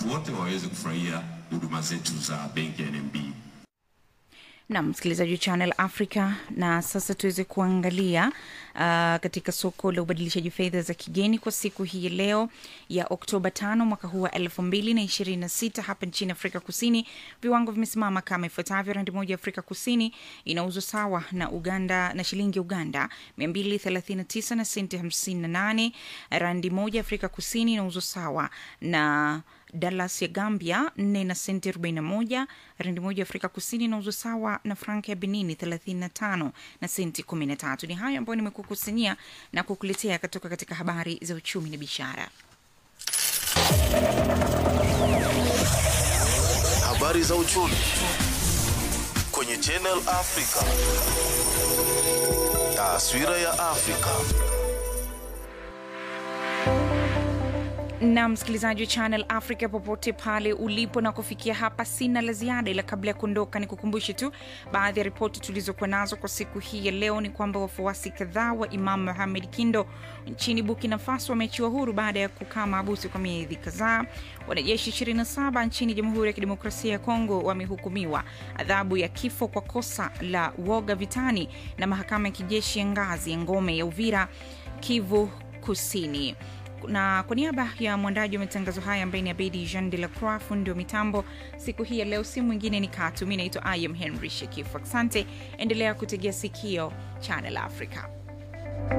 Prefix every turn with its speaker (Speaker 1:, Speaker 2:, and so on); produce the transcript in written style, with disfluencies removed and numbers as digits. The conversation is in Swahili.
Speaker 1: watu wote waweze kufurahia huduma zetu za benki ya NMB.
Speaker 2: Na msikilizaji wa Channel Africa, na sasa tuweze kuangalia katika soko la ubadilishaji fedha za kigeni kwa siku hii leo ya Oktoba 5 mwaka huu wa 2026 hapa nchini Afrika Kusini. Viwango vimesimama kama ifuatavyo: randi moja ya Afrika Kusini inauzwa sawa na shilingi Uganda 239 na senti 58. Randi moja ya Afrika Kusini inauzwa sawa na Dallas ya Gambia 4 na senti 41. Randi moja ya Afrika Kusini inauzwa sawa na frank ya Benin 35 na senti 13. Ni hayo ambayo nimekukusanyia na kukuletea kutoka katika habari za uchumi na biashara.
Speaker 3: Habari za uchumi kwenye Channel Africa. Taswira ya Afrika.
Speaker 2: Na msikilizaji wa Channel Africa popote pale ulipo, na kufikia hapa sina la ziada, ila kabla ya kuondoka ni kukumbushe tu baadhi ya ripoti tulizokuwa nazo kwa siku hii ya leo. Ni kwamba wafuasi kadhaa wa Imam Mohamed Kindo nchini Burkina Faso wameachiwa huru baada ya kukaa mahabusu kwa miezi kadhaa. Wanajeshi 27 nchini Jamhuri ya Kidemokrasia ya Kongo wamehukumiwa adhabu ya kifo kwa kosa la woga vitani na mahakama ya kijeshi ya ngazi ya ngome ya Uvira, Kivu Kusini. Na kwa niaba ya mwandaji wa matangazo haya ambaye ni Abedi Jean de la Croix, fundi wa mitambo siku hii ya leo si mwingine ni Katu. Mimi naitwa I am Henry Shekifu. Asante, endelea kutegea sikio Channel Africa.